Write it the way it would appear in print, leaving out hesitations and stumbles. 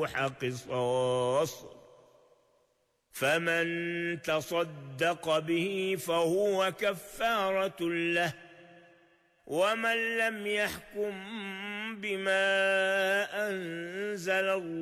الجرح قصاص، فمن تصدق به فهو كفارة له، ومن لم يحكم بما أنزل الله